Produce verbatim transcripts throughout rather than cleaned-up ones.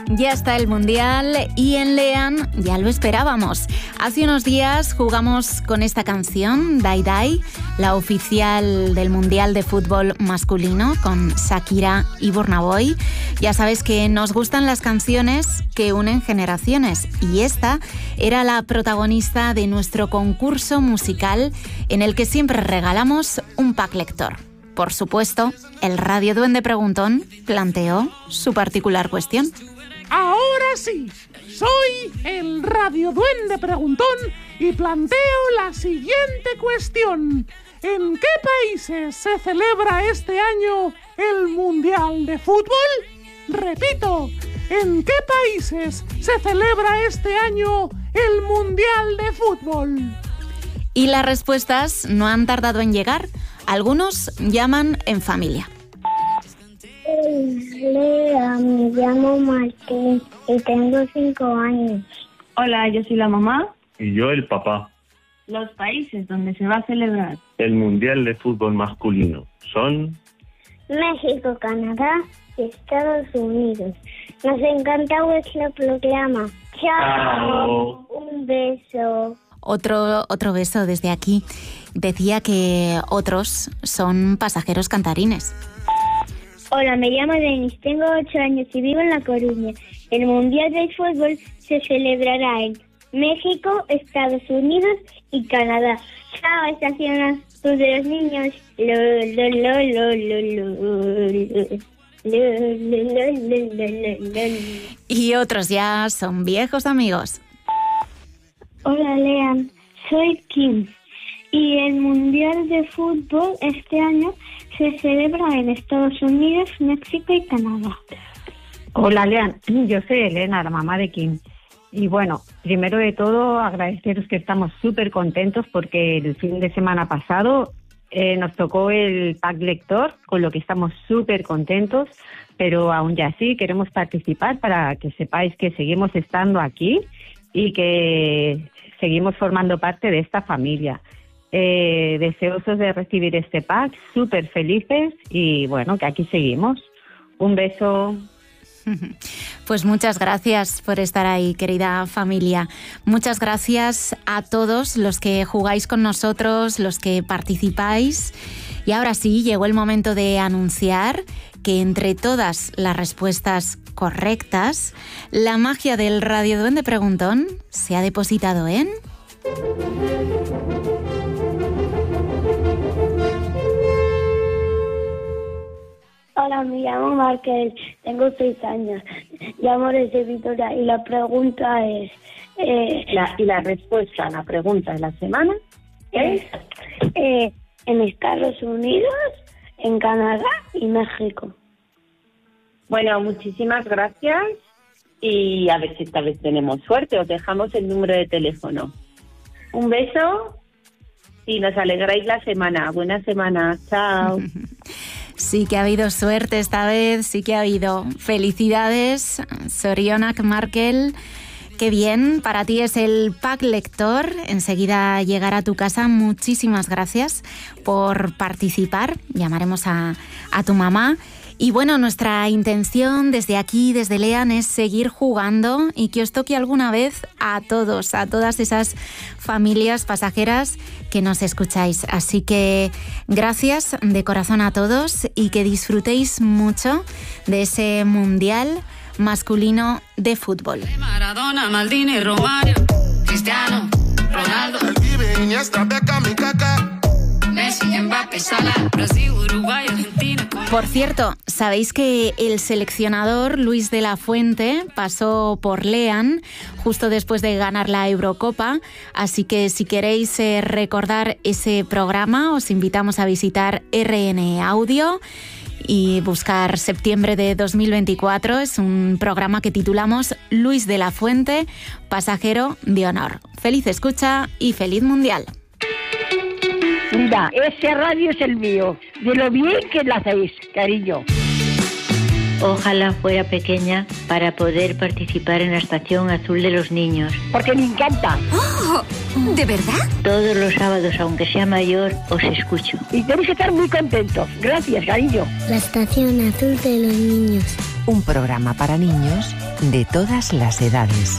Ya está el Mundial y en Lean ya lo esperábamos. Hace unos días jugamos con esta canción, Dai Dai, la oficial del Mundial de Fútbol masculino, con Shakira y Burna Boy. Ya sabes que nos gustan las canciones que unen generaciones y esta era la protagonista de nuestro concurso musical en el que siempre regalamos un pack lector. Por supuesto, el Radio Duende Preguntón planteó su particular cuestión. Ahora sí, soy el Radio Duende Preguntón y planteo la siguiente cuestión. ¿En qué países se celebra este año el Mundial de Fútbol? Repito, ¿en qué países se celebra este año el Mundial de Fútbol? Y las respuestas no han tardado en llegar. Algunos llaman en familia. Hola, me llamo Martín y tengo cinco años. Hola, yo soy la mamá. Y yo el papá. Los países donde se va a celebrar el Mundial de Fútbol masculino son... México, Canadá y Estados Unidos. Nos encanta vuestro programa. ¡Chao! Un beso. Otro, otro beso desde aquí. Decía que otros son pasajeros cantarines. Hola, me llamo Denis, tengo ocho años y vivo en La Coruña. El Mundial de Fútbol se celebrará en México, Estados Unidos y Canadá. Chao, Estación Azul de los Niños. Lo, lo, lo, lo, lo, lo. Y otros ya son viejos amigos. Hola, Lean, soy Kim. Y el Mundial de Fútbol este año se celebra en Estados Unidos, México y Canadá. Hola, Lean. Yo soy Elena, la mamá de Kim. Y bueno, primero de todo, agradeceros que estamos súper contentos porque el fin de semana pasado eh, nos tocó el pack lector, con lo que estamos súper contentos, pero aún ya así queremos participar para que sepáis que seguimos estando aquí y que seguimos formando parte de esta familia. Eh, deseosos de recibir este pack, súper felices y bueno, que aquí seguimos. Un beso. Pues muchas gracias por estar ahí, querida familia. Muchas gracias a todos los que jugáis con nosotros, los que participáis. Y ahora sí, llegó el momento de anunciar que entre todas las respuestas correctas, la magia del Radio Duende Preguntón se ha depositado en... Hola, me llamo Markel, tengo seis años, llamo desde Vitoria y la pregunta es... Eh, la, y la respuesta a la pregunta de la semana es... Eh, en Estados Unidos, en Canadá y México. Bueno, muchísimas gracias y a ver si esta vez tenemos suerte. Os dejamos el número de teléfono. Un beso y nos alegráis la semana. Buena semana. Chao. Sí que ha habido suerte esta vez, sí que ha habido. Felicidades, Sorionak Markel. Qué bien, para ti es el pack lector. Enseguida llegará a tu casa. Muchísimas gracias por participar. Llamaremos a, a tu mamá. Y bueno, nuestra intención desde aquí, desde Lean, es seguir jugando y que os toque alguna vez a todos, a todas esas familias pasajeras que nos escucháis. Así que gracias de corazón a todos y que disfrutéis mucho de ese Mundial masculino de fútbol. Maradona, Maldini, Romario, Cristiano, Ronaldo, Iniesta, Beckham, Kaká, Messi, Mbappé, Salah, Brasil, Uruguay, Argentina. Por cierto, ¿sabéis que el seleccionador Luis de la Fuente pasó por Lean justo después de ganar la Eurocopa? Así que si queréis eh, recordar ese programa, os invitamos a visitar R N Audio y buscar septiembre de dos mil veinticuatro. Es un programa que titulamos Luis de la Fuente, pasajero de honor. Feliz escucha y feliz Mundial. Mira, ese radio es el mío, de lo bien que lo hacéis, cariño. Ojalá fuera pequeña para poder participar en la Estación Azul de los Niños. Porque me encanta. Oh, ¿de verdad? Todos los sábados, aunque sea mayor, os escucho. Y tenéis que estar muy contentos. Gracias, cariño. La Estación Azul de los Niños. Un programa para niños de todas las edades.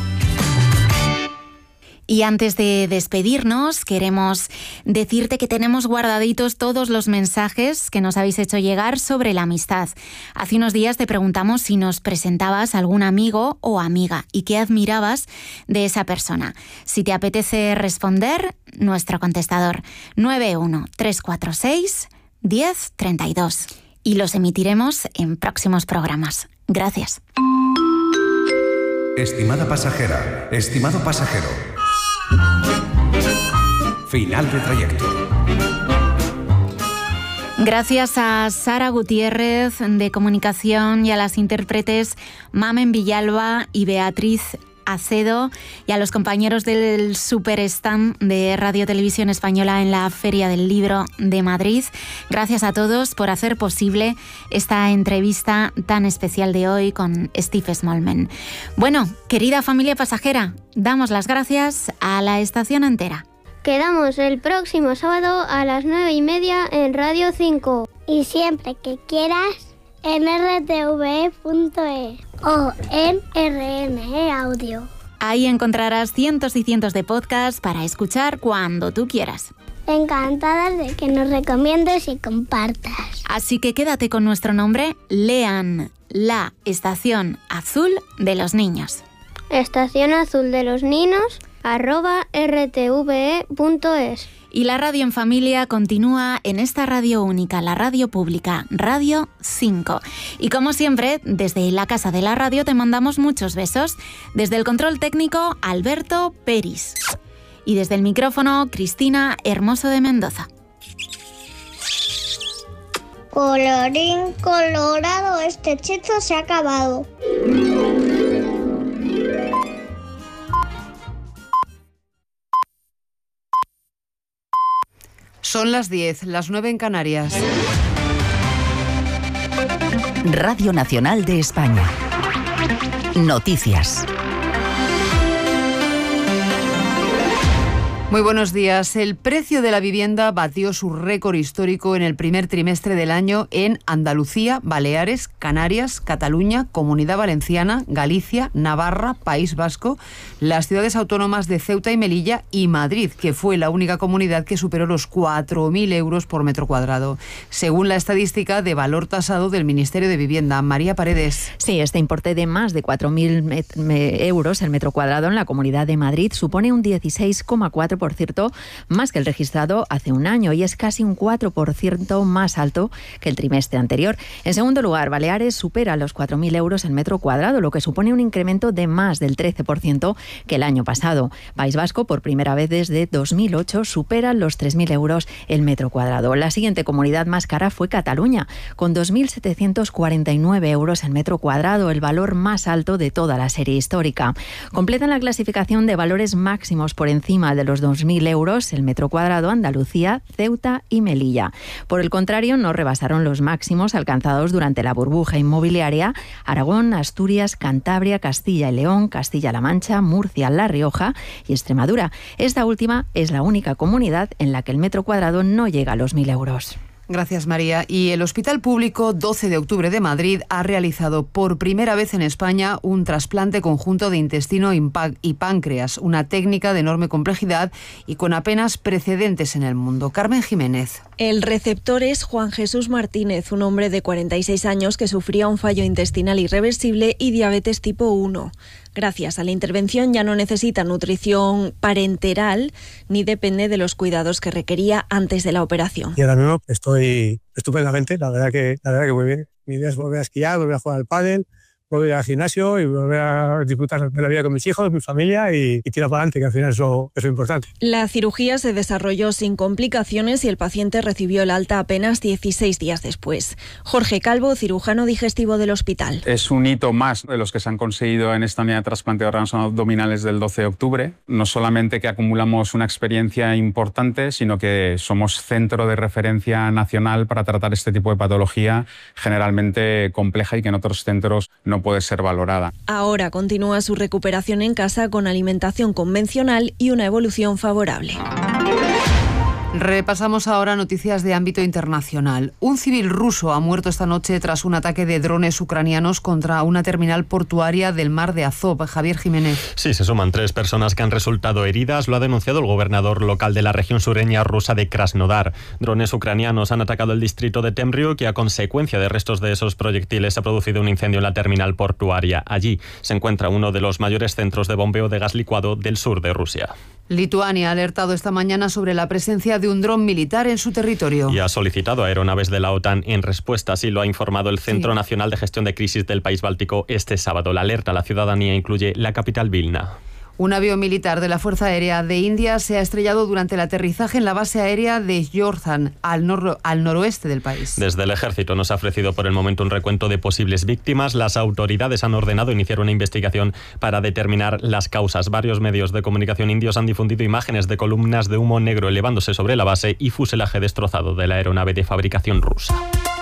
Y antes de despedirnos, queremos decirte que tenemos guardaditos todos los mensajes que nos habéis hecho llegar sobre la amistad. Hace unos días te preguntamos si nos presentabas a algún amigo o amiga y qué admirabas de esa persona. Si te apetece responder, nuestro contestador nueve uno tres cuatro seis diez treinta y dos. Y los emitiremos en próximos programas. Gracias. Estimada pasajera, estimado pasajero. Final de trayecto. Gracias a Sara Gutiérrez de Comunicación y a las intérpretes Mamen Villalba y Beatriz Acedo y a los compañeros del Super Stand de Radio Televisión Española en la Feria del Libro de Madrid. Gracias a todos por hacer posible esta entrevista tan especial de hoy con Steve Smallman. Bueno, querida familia pasajera, damos las gracias a la estación entera. Quedamos el próximo sábado a las nueve y media en Radio cinco. Y siempre que quieras en r t v e punto e o en R N E Audio. Ahí encontrarás cientos y cientos de podcasts para escuchar cuando tú quieras. Encantadas de que nos recomiendes y compartas. Así que quédate con nuestro nombre, lean la Estación Azul de los Niños. Estación Azul de los Niños, arroba r t v e punto es. Y la radio en familia continúa en esta radio única, la radio pública, Radio cinco. Y como siempre, desde la Casa de la Radio te mandamos muchos besos. Desde el control técnico, Alberto Peris. Y desde el micrófono, Cristina Hermoso de Mendoza. Colorín colorado, este hechizo se ha acabado. Son las diez, las nueve en Canarias. Radio Nacional de España. Noticias. Muy buenos días. El precio de la vivienda batió su récord histórico en el primer trimestre del año en Andalucía, Baleares, Canarias, Cataluña, Comunidad Valenciana, Galicia, Navarra, País Vasco, las ciudades autónomas de Ceuta y Melilla y Madrid, que fue la única comunidad que superó los cuatro mil euros por metro cuadrado, según la estadística de valor tasado del Ministerio de Vivienda. María Paredes. Sí, este importe de más de cuatro mil euros el metro cuadrado en la Comunidad de Madrid supone un dieciséis coma cuatro por ciento más que el registrado hace un año y es casi un cuatro por ciento más alto que el trimestre anterior. En segundo lugar, Baleares supera los cuatro mil euros el metro cuadrado, lo que supone un incremento de más del trece por ciento que el año pasado. País Vasco, por primera vez desde dos mil ocho, supera los tres mil euros el metro cuadrado. La siguiente comunidad más cara fue Cataluña, con dos mil setecientos cuarenta y nueve euros el metro cuadrado, el valor más alto de toda la serie histórica. Completan la clasificación de valores máximos por encima de los dos mil euros el metro cuadrado Andalucía, Ceuta y Melilla. Por el contrario, no rebasaron los máximos alcanzados durante la burbuja inmobiliaria Aragón, Asturias, Cantabria, Castilla y León, Castilla-La Mancha, Murcia, La Rioja y Extremadura. Esta última es la única comunidad en la que el metro cuadrado no llega a los mil euros. Gracias, María. Y el Hospital Público doce de octubre de Madrid ha realizado por primera vez en España un trasplante conjunto de intestino y páncreas, una técnica de enorme complejidad y con apenas precedentes en el mundo. Carmen Jiménez. El receptor es Juan Jesús Martínez, un hombre de cuarenta y seis años que sufría un fallo intestinal irreversible y diabetes tipo uno. Gracias a la intervención ya no necesita nutrición parenteral ni depende de los cuidados que requería antes de la operación. Y ahora mismo estoy estupendamente, la verdad que, la verdad que muy bien. Mi idea es volver a esquiar, volver a jugar al pádel, volver al gimnasio y volver a disfrutar de la vida con mis hijos, mi familia y, y tirar para adelante, que al final eso, eso es importante. La cirugía se desarrolló sin complicaciones y el paciente recibió el alta apenas dieciséis días después. Jorge Calvo, cirujano digestivo del hospital. Es un hito más de los que se han conseguido en esta unidad de trasplante de órganos abdominales del doce de octubre. No solamente que acumulamos una experiencia importante, sino que somos centro de referencia nacional para tratar este tipo de patología generalmente compleja y que en otros centros no puede ser valorada. Ahora continúa su recuperación en casa con alimentación convencional y una evolución favorable. Repasamos ahora noticias de ámbito internacional. Un civil ruso ha muerto esta noche tras un ataque de drones ucranianos contra una terminal portuaria del mar de Azov. Javier Jiménez. Sí, se suman tres personas que han resultado heridas. Lo ha denunciado el gobernador local de la región sureña rusa de Krasnodar. Drones ucranianos han atacado el distrito de Temriuk y a consecuencia de restos de esos proyectiles se ha producido un incendio en la terminal portuaria. Allí se encuentra uno de los mayores centros de bombeo de gas licuado del sur de Rusia. Lituania ha alertado esta mañana sobre la presencia de un dron militar en su territorio. Y ha solicitado a aeronaves de la OTAN en respuesta, así lo ha informado el Centro sí. Nacional de Gestión de Crisis del país báltico este sábado. La alerta a la ciudadanía incluye la capital Vilna. Un avión militar de la Fuerza Aérea de India se ha estrellado durante el aterrizaje en la base aérea de Jordan, al, nor- al noroeste del país. Desde el ejército nos ha ofrecido por el momento un recuento de posibles víctimas. Las autoridades han ordenado iniciar una investigación para determinar las causas. Varios medios de comunicación indios han difundido imágenes de columnas de humo negro elevándose sobre la base y fuselaje destrozado de la aeronave de fabricación rusa.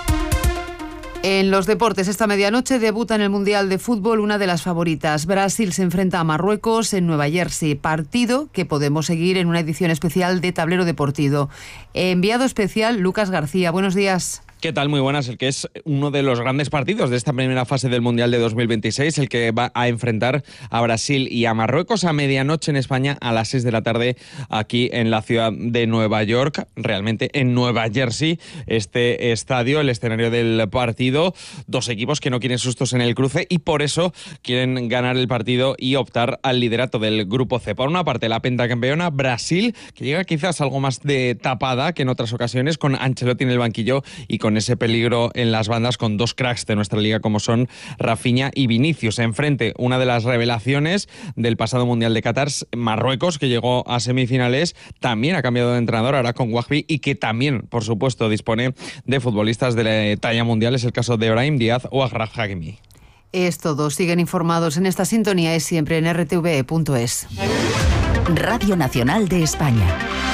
En los deportes, esta medianoche debuta en el Mundial de Fútbol una de las favoritas. Brasil se enfrenta a Marruecos en Nueva Jersey, partido que podemos seguir en una edición especial de Tablero Deportivo. Enviado especial, Lucas García. Buenos días. ¿Qué tal? Muy buenas. El que es uno de los grandes partidos de esta primera fase del Mundial de dos mil veintiséis, el que va a enfrentar a Brasil y a Marruecos a medianoche en España, a las seis de la tarde aquí en la ciudad de Nueva York, realmente en Nueva Jersey, este estadio, el escenario del partido. Dos equipos que no quieren sustos en el cruce y por eso quieren ganar el partido y optar al liderato del Grupo C. Por una parte, la pentacampeona Brasil, que llega quizás algo más de tapada que en otras ocasiones, con Ancelotti en el banquillo y con ese peligro en las bandas, con dos cracks de nuestra liga como son Rafinha y Vinicius. Enfrente, una de las revelaciones del pasado Mundial de Qatar, Marruecos, que llegó a semifinales, también ha cambiado de entrenador ahora con Wahbi y que también, por supuesto, dispone de futbolistas de la talla mundial. Es el caso de Brahim Díaz o Achraf Hakimi. Es todo. Siguen informados en esta sintonía, es siempre en r t v e punto es. Radio Nacional de España.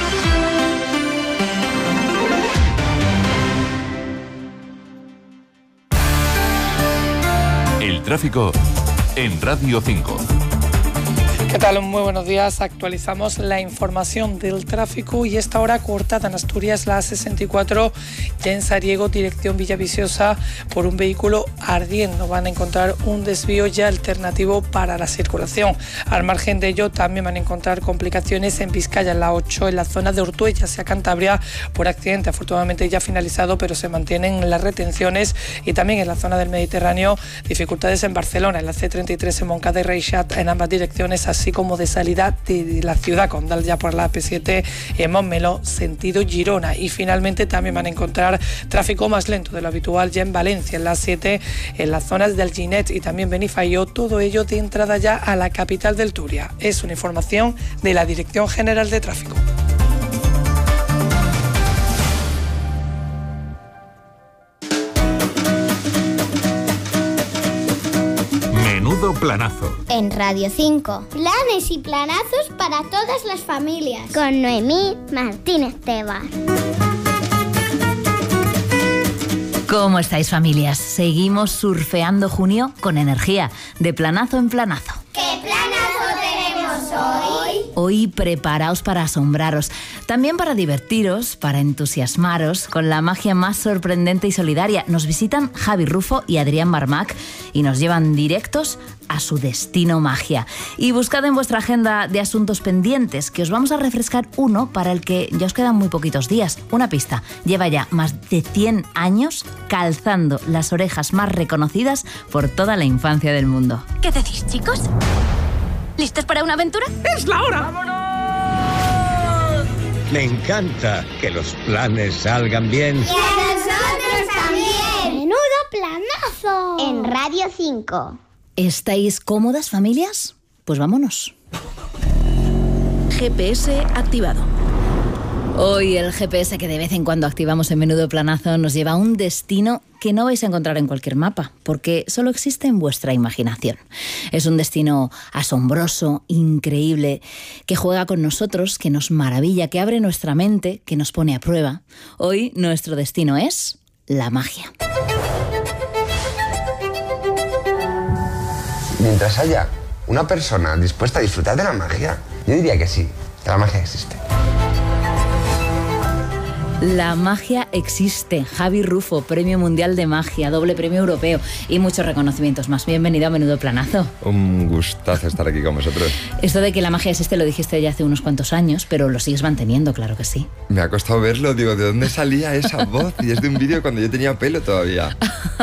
El tráfico en Radio cinco. ¿Qué tal? Muy buenos días. Actualizamos la información del tráfico y esta hora cortada en Asturias la A sesenta y cuatro ya en Sariego, dirección Villaviciosa, por un vehículo ardiendo. Van a encontrar un desvío ya alternativo para la circulación. Al margen de ello también van a encontrar complicaciones en Vizcaya, en la ocho, en la zona de Ortuella hacia Cantabria por accidente. Afortunadamente ya finalizado, pero se mantienen las retenciones, y también en la zona del Mediterráneo dificultades en Barcelona, en la C treinta y tres en Montcada y Reixat, en ambas direcciones, así como de salida de la ciudad condal ya por la A P siete en Montmeló, sentido Girona. Y finalmente también van a encontrar tráfico más lento de lo habitual ya en Valencia, en la A siete, en las zonas del Ginet y también Benifayó, todo ello de entrada ya a la capital del Turia. Es una información de la Dirección General de Tráfico. Menudo planazo. En Radio cinco. Planes y planazos para todas las familias. Con Noemí Martínez Tebas. ¿Cómo estáis, familias? Seguimos surfeando junio con energía, de planazo en planazo. ¿Qué planazo tenemos hoy? Hoy preparaos para asombraros, también para divertiros, para entusiasmaros con la magia más sorprendente y solidaria. Nos visitan Javi Rufo y Adrián Barmac y nos llevan directos a su destino magia. Y buscad en vuestra agenda de asuntos pendientes, que os vamos a refrescar uno para el que ya os quedan muy poquitos días. Una pista: lleva ya más de cien años calzando las orejas más reconocidas por toda la infancia del mundo. ¿Qué decís, chicos? ¿Listos para una aventura? ¡Es la hora! ¡Vámonos! Me encanta que los planes salgan bien. ¡Y a nosotros también! ¡Menudo planazo! En Radio cinco. ¿Estáis cómodas, familias? Pues vámonos. G P S activado. Hoy el G P S que de vez en cuando activamos en Menudo Planazo nos lleva a un destino que no vais a encontrar en cualquier mapa, porque solo existe en vuestra imaginación. Es un destino asombroso, increíble, que juega con nosotros, que nos maravilla, que abre nuestra mente, que nos pone a prueba. Hoy nuestro destino es la magia. Mientras haya una persona dispuesta a disfrutar de la magia, yo diría que sí, que la magia existe. La magia existe. Javi Rufo, Premio Mundial de Magia, doble premio europeo y muchos reconocimientos más. Bienvenido a Menudo Planazo. Un gustazo estar aquí con vosotros. Esto de que la magia existe lo dijiste ya hace unos cuantos años, pero lo sigues manteniendo, claro que sí. Me ha costado verlo, digo, ¿de dónde salía esa voz? Y es de un vídeo cuando yo tenía pelo todavía.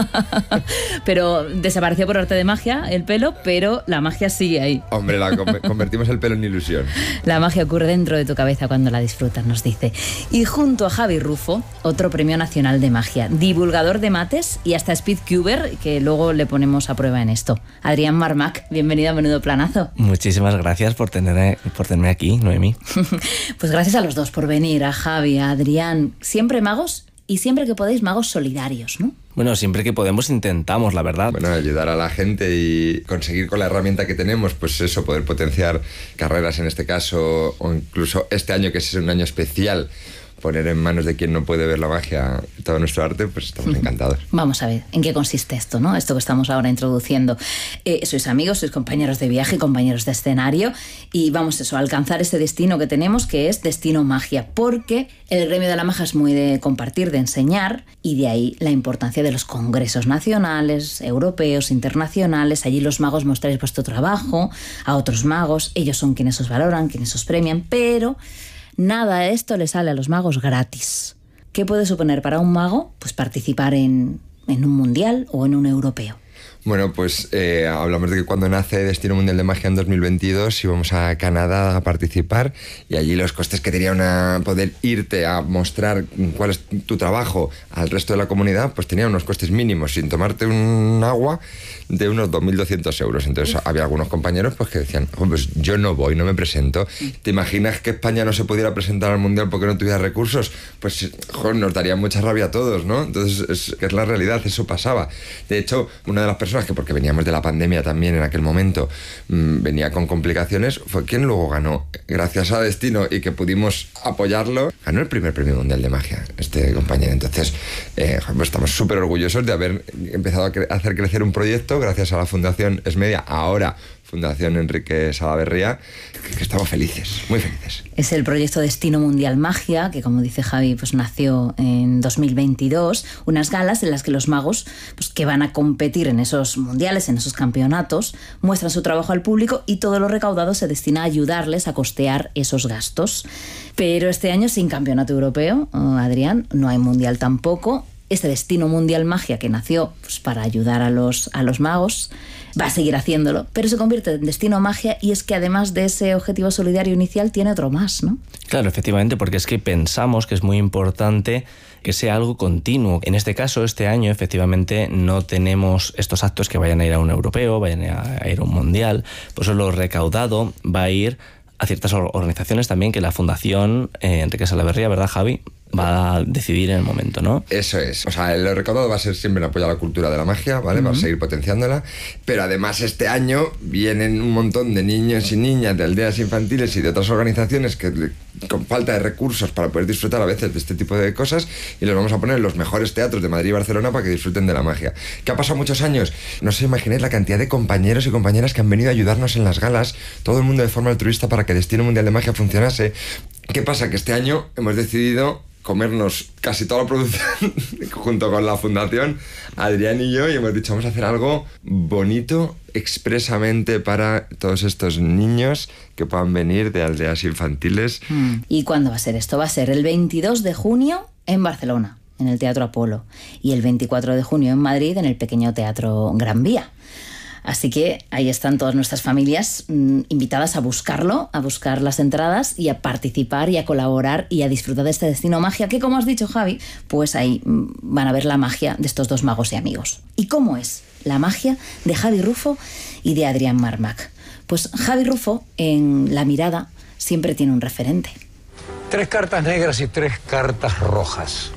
Pero desapareció por arte de magia el pelo, pero la magia sigue ahí. Hombre, la convertimos el pelo en ilusión. La magia ocurre dentro de tu cabeza cuando la disfrutas, nos dice. Y junto a Javi Rufo, otro premio nacional de magia, divulgador de mates y hasta speedcuber, que luego le ponemos a prueba en esto. Adrián Marmac, bienvenido a Menudo Planazo. Muchísimas gracias por, tener, por tenerme aquí, Noemí. Pues gracias a los dos por venir, a Javi, a Adrián. Siempre magos y siempre que podéis magos solidarios, ¿no? Bueno, siempre que podemos intentamos, la verdad. Bueno, ayudar a la gente y conseguir con la herramienta que tenemos, pues eso, poder potenciar carreras en este caso, o incluso este año que es un año especial, poner en manos de quien no puede ver la magia todo nuestro arte, pues estamos encantados. Vamos a ver, ¿en qué consiste esto, no? Esto que estamos ahora introduciendo. Eh, sois amigos, sois compañeros de viaje, compañeros de escenario y vamos eso, a alcanzar ese destino que tenemos, que es Destino Magia, porque el gremio de la magia es muy de compartir, de enseñar, y de ahí la importancia de los congresos nacionales, europeos, internacionales. Allí los magos mostráis vuestro trabajo a otros magos, ellos son quienes os valoran, quienes os premian, pero nada de esto le sale a los magos gratis. ¿Qué puede suponer para un mago? Pues participar en, en un mundial o en un europeo. Bueno, pues eh, hablamos de que cuando nace Destino Mundial de Magia en dos mil veintidós íbamos a Canadá a participar y allí los costes que tenía una, poder irte a mostrar cuál es tu trabajo al resto de la comunidad, pues tenía unos costes mínimos, sin tomarte un agua, de unos dos mil doscientos euros. Entonces Uf. había algunos compañeros pues que decían, oh, pues yo no voy, no me presento. ¿Te imaginas que España no se pudiera presentar al Mundial porque no tuviera recursos? Pues joder, nos daría mucha rabia a todos, ¿no? Entonces es, es la realidad, eso pasaba. De hecho, una de las personas que, porque veníamos de la pandemia también en aquel momento, mmm, venía con complicaciones, fue quien luego ganó, gracias a Destino y que pudimos apoyarlo, ganó el primer premio mundial de magia, este compañero. Entonces, eh, pues estamos súper orgullosos de haber empezado a cre- hacer crecer un proyecto gracias a la Fundación Esmedia, ahora Fundación Enrique Salaverría, que estamos felices, muy felices. Es el proyecto Destino Mundial Magia, que como dice Javi, pues nació en dos mil veintidós, unas galas en las que los magos, pues que van a competir en esos mundiales, en esos campeonatos, muestran su trabajo al público y todo lo recaudado se destina a ayudarles a costear esos gastos. Pero este año sin campeonato europeo, Adrián, no hay mundial tampoco. Este Destino Mundial Magia que nació pues, para ayudar a los, a los magos va a seguir haciéndolo, pero se convierte en Destino Magia y es que además de ese objetivo solidario inicial tiene otro más, ¿no? Claro, efectivamente, porque es que pensamos que es muy importante que sea algo continuo. En este caso, este año, efectivamente, no tenemos estos actos que vayan a ir a un europeo, vayan a ir a un mundial, por eso lo recaudado va a ir a ciertas organizaciones también que la Fundación eh, Enrique Salaverría, ¿verdad, Javi?, va a decidir en el momento, ¿no? Eso es. O sea, el recaudado va a ser siempre en apoyo a la cultura de la magia, ¿vale? Uh-huh. Va a seguir potenciándola. Pero además este año vienen un montón de niños y niñas de aldeas infantiles y de otras organizaciones que con falta de recursos para poder disfrutar a veces de este tipo de cosas y los vamos a poner en los mejores teatros de Madrid y Barcelona para que disfruten de la magia. ¿Qué ha pasado muchos años? No os imagináis la cantidad de compañeros y compañeras que han venido a ayudarnos en las galas, todo el mundo de forma altruista para que Destino Mundial de Magia funcionase. ¿Qué pasa? Que este año hemos decidido comernos casi toda la producción junto con la fundación, Adrián y yo, y hemos dicho, vamos a hacer algo bonito expresamente para todos estos niños que puedan venir de aldeas infantiles. ¿Y cuándo va a ser esto? Va a ser el veintidós de junio en Barcelona, en el Teatro Apolo, y el veinticuatro de junio en Madrid, en el pequeño Teatro Gran Vía. Así que ahí están todas nuestras familias mmm, invitadas a buscarlo, a buscar las entradas y a participar y a colaborar y a disfrutar de este Destino Magia que, como has dicho, Javi, pues ahí mmm, van a ver la magia de estos dos magos y amigos. ¿Y cómo es la magia de Javi Rufo y de Adrián Marmac? Pues Javi Rufo, en La Mirada, siempre tiene un referente. Tres cartas negras y tres cartas rojas.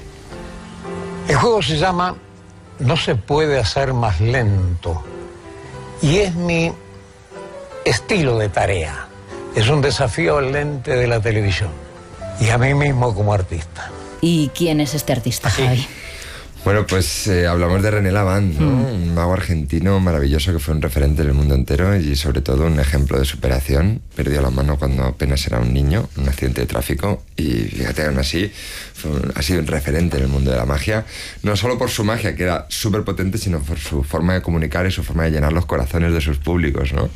El juego se llama No se puede hacer más lento. Y es mi estilo de tarea. Es un desafío al lente de la televisión. Y a mí mismo como artista. ¿Y quién es este artista, Javi? Bueno, pues eh, hablamos de René Lavand, ¿no? Mm. Un mago argentino maravilloso que fue un referente en el mundo entero y sobre todo un ejemplo de superación. Perdió la mano cuando apenas era un niño, un accidente de tráfico, y fíjate, aún así fue un, ha sido un referente en el mundo de la magia, no solo por su magia, que era súper potente, sino por su forma de comunicar y su forma de llenar los corazones de sus públicos, ¿no?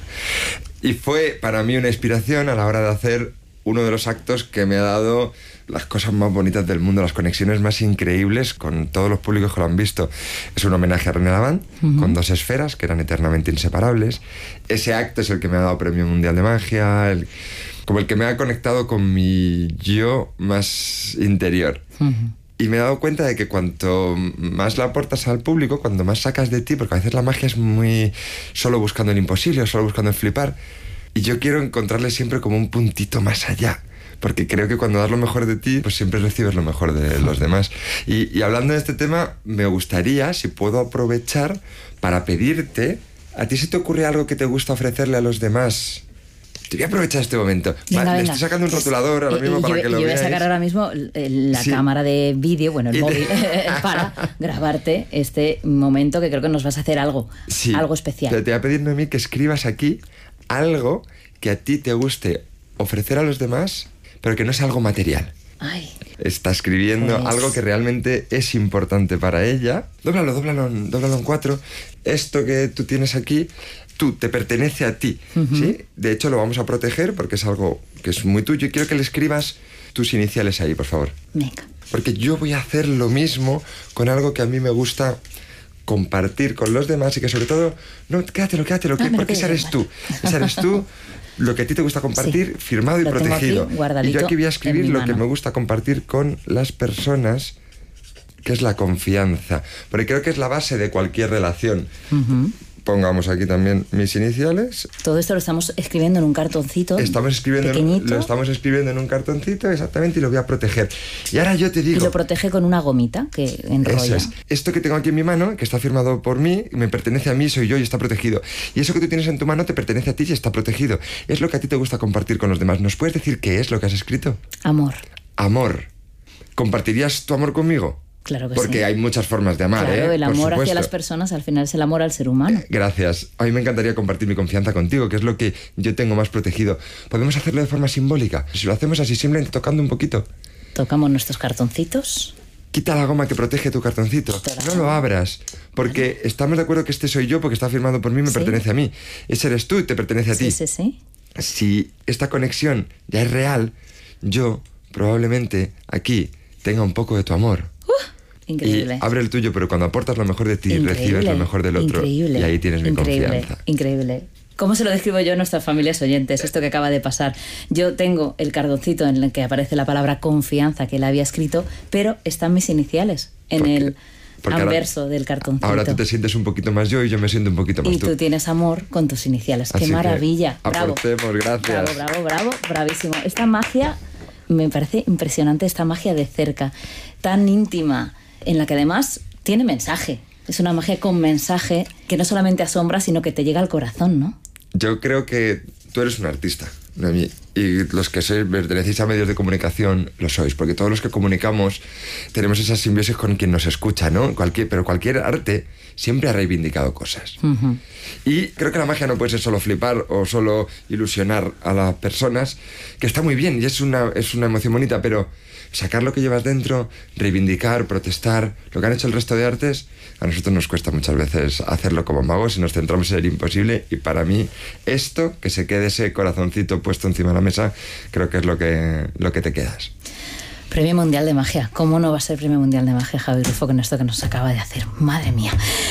Y fue para mí una inspiración a la hora de hacer uno de los actos que me ha dado las cosas más bonitas del mundo, las conexiones más increíbles con todos los públicos que lo han visto. Es un homenaje a René Lavand, uh-huh. con dos esferas que eran eternamente inseparables. Ese acto es el que me ha dado Premio Mundial de Magia, el, como el que me ha conectado con mi yo más interior. Uh-huh. Y me he dado cuenta de que cuanto más la aportas al público, cuanto más sacas de ti, porque a veces la magia es muy solo buscando el imposible o solo buscando el flipar, y yo quiero encontrarle siempre como un puntito más allá, porque creo que cuando das lo mejor de ti, pues siempre recibes lo mejor de los demás. Y, y hablando de este tema, me gustaría, si puedo aprovechar, para pedirte, ¿a ti se te ocurre algo que te gusta ofrecerle a los demás? Te voy a aprovechar este momento. Venga, vale, venga. Le estoy sacando un rotulador ahora eh, mismo yo, para que lo yo veáis. Yo voy a sacar ahora mismo la sí. cámara de vídeo, bueno, el móvil, para grabarte este momento que creo que nos vas a hacer algo, sí. algo especial. Te, te voy a pedir, Noemí, que escribas aquí algo que a ti te guste ofrecer a los demás, pero que no sea algo material. Ay. Está escribiendo pues... algo que realmente es importante para ella. Dóblalo, dóblalo, dóblalo en cuatro. Esto que tú tienes aquí, tú, te pertenece a ti, uh-huh. ¿sí? De hecho, lo vamos a proteger porque es algo que es muy tuyo. Y quiero que le escribas tus iniciales ahí, por favor. Venga. Porque yo voy a hacer lo mismo con algo que a mí me gusta compartir con los demás y que sobre todo, no, quédatelo, quédatelo, no, porque ese eres tú. Ese eres tú. Lo que a ti te gusta compartir, sí, firmado y protegido. Aquí, y yo aquí voy a escribir lo que me gusta compartir con las personas, que es la confianza. Porque creo que es la base de cualquier relación. Uh-huh. Pongamos aquí también mis iniciales. Todo esto lo estamos escribiendo en un cartoncito. Estamos escribiendo en, lo estamos escribiendo en un cartoncito, exactamente, y lo voy a proteger. Y ahora yo te digo... Y lo protege con una gomita que enrolla. Eso es. Esto que tengo aquí en mi mano, que está firmado por mí, me pertenece a mí, soy yo y está protegido. Y eso que tú tienes en tu mano te pertenece a ti y está protegido. Es lo que a ti te gusta compartir con los demás. ¿Nos puedes decir qué es lo que has escrito? Amor. Amor. ¿Compartirías tu amor conmigo? Claro que Porque sí. hay muchas formas de amar, claro, ¿eh? el amor hacia las personas al final es el amor al ser humano. Gracias. A mí me encantaría compartir mi confianza contigo, que es lo que yo tengo más protegido. ¿Podemos hacerlo de forma simbólica? Si lo hacemos así, simplemente tocando un poquito. Tocamos nuestros cartoncitos. Quita la goma que protege tu cartoncito. No lo abras, porque vale. estamos de acuerdo que este soy yo, porque está firmado por mí, me ¿Sí? pertenece a mí. Ese eres tú y te pertenece a sí, ti. Sí, sí, sí. Si esta conexión ya es real, yo probablemente aquí tenga un poco de tu amor. Increíble. Y abre el tuyo, pero cuando aportas lo mejor de ti, increíble, recibes lo mejor del otro. Increíble. Y ahí tienes mi increíble, confianza. Increíble. ¿Cómo se lo describo yo a nuestras familias oyentes? Esto que acaba de pasar. Yo tengo el cartoncito en el que aparece la palabra confianza que él había escrito, pero están mis iniciales en porque, el porque anverso ahora, del cartoncito. Ahora tú te sientes un poquito más yo y yo me siento un poquito más y tú. Y tú tienes amor con tus iniciales. Así ¡Qué maravilla! Bravo. Aportemos, gracias. Bravo, bravo, bravo, bravísimo. Esta magia, me parece impresionante, esta magia de cerca, tan íntima, en la que además tiene mensaje. Es una magia con mensaje que no solamente asombra, sino que te llega al corazón, ¿no? Yo creo que tú eres un artista, Noemí, y los que sois, pertenecéis a medios de comunicación lo sois, porque todos los que comunicamos tenemos esa simbiosis con quien nos escucha, ¿no? Cualquier, pero cualquier arte siempre ha reivindicado cosas. Uh-huh. Y creo que la magia no puede ser solo flipar o solo ilusionar a las personas, que está muy bien y es una, es una emoción bonita, pero sacar lo que llevas dentro, reivindicar, protestar, lo que han hecho el resto de artes, a nosotros nos cuesta muchas veces hacerlo como magos y nos centramos en el imposible, y para mí esto, que se quede ese corazoncito puesto encima de la mesa, creo que es lo que, lo que te quedas. Premio Mundial de Magia. ¿Cómo no va a ser Premio Mundial de Magia, Javi Rufo, con esto que nos acaba de hacer? Madre mía.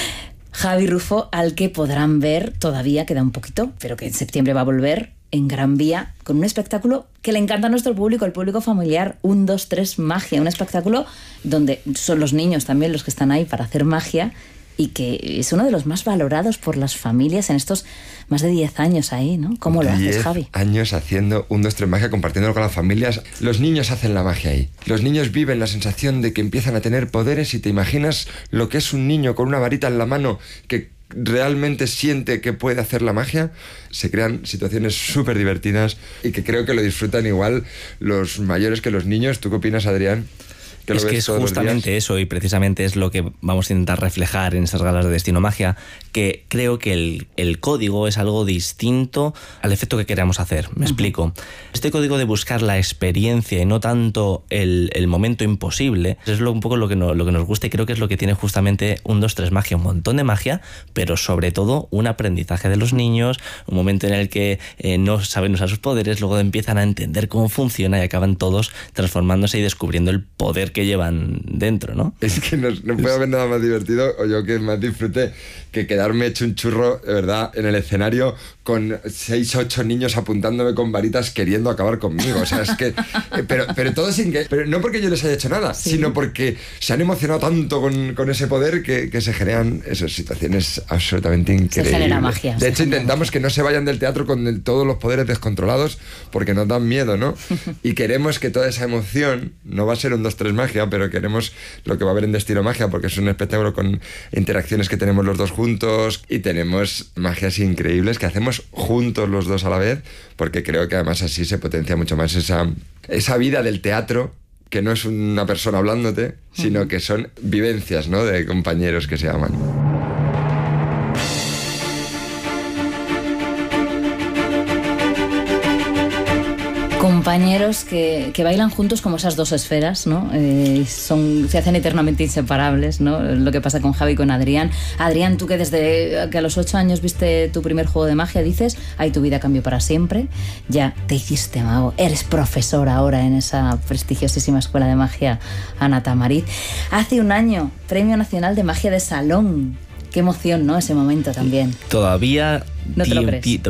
Javi Rufo, al que podrán ver, todavía queda un poquito, pero que en septiembre va a volver en Gran Vía, con un espectáculo que le encanta a nuestro público, el público familiar, un, dos, tres, magia. Un espectáculo donde son los niños también los que están ahí para hacer magia y que es uno de los más valorados por las familias en estos más de diez años ahí, ¿no? ¿Cómo lo haces, Javi? años haciendo un, dos, tres, magia, compartiéndolo con las familias. Los niños hacen la magia ahí. Los niños viven la sensación de que empiezan a tener poderes y te imaginas lo que es un niño con una varita en la mano que realmente siente que puede hacer la magia. Se crean situaciones súper divertidas y que creo que lo disfrutan igual los mayores que los niños. ¿Tú qué opinas, Adrián? que lo es ves que es todos los justamente días. eso, y precisamente es lo que vamos a intentar reflejar en estas galas de Destino Magia, que creo que el, el código es algo distinto al efecto que queramos hacer. Me uh-huh. explico. Este código de buscar la experiencia y no tanto el, el momento imposible es lo, un poco lo que, no, lo que nos gusta, y creo que es lo que tiene justamente un dos tres Magia, un montón de magia, pero sobre todo un aprendizaje de los niños, un momento en el que eh, no saben usar sus poderes, luego empiezan a entender cómo funciona y acaban todos transformándose y descubriendo el poder que llevan dentro, ¿no? Es que no, no puede haber nada más divertido, o yo que más disfruté, que quedarme hecho un churro, de verdad, en el escenario con seis, ocho niños apuntándome con varitas queriendo acabar conmigo. O sea, es que... Eh, pero, pero todo sin que... Pero no porque yo les haya hecho nada, sí. sino porque se han emocionado tanto con, con ese poder que, que se generan esas situaciones absolutamente increíbles. Se genera magia. De hecho, intentamos que no se vayan del teatro con el, todos los poderes descontrolados porque nos dan miedo, ¿no? Y queremos que toda esa emoción, no va a ser un dos tres Magia, pero queremos lo que va a haber en Destino Magia, porque es un espectáculo con interacciones que tenemos los dos juntos y tenemos magias increíbles que hacemos juntos los dos a la vez, porque creo que además así se potencia mucho más esa, esa vida del teatro, que no es una persona hablándote, sino que son vivencias, ¿no?, de compañeros que se aman. Compañeros que, que bailan juntos como esas dos esferas, ¿no? Eh, son, se hacen eternamente inseparables, ¿no? Lo que pasa con Javi y con Adrián. Adrián, tú que desde que a los ocho años viste tu primer juego de magia, dices, ahí tu vida cambió para siempre, ya te hiciste mago, eres profesor ahora en esa prestigiosísima escuela de magia Ana Tamariz. Hace un año, Premio Nacional de Magia de Salón. Qué emoción, ¿no? Ese momento también. Todavía... ¿No te lo crees?